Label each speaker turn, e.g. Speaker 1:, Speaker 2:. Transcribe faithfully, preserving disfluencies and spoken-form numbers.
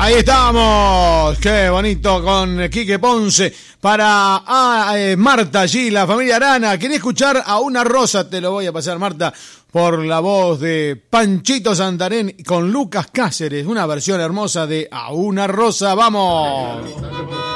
Speaker 1: Ahí estamos, qué bonito con Quique Ponce para ah, eh, Marta allí, la familia Arana. ¿Querés escuchar a Una Rosa? Te lo voy a pasar, Marta, por la voz de Panchito Santarén con Lucas Cáceres, una versión hermosa de A Una Rosa. ¡Vamos!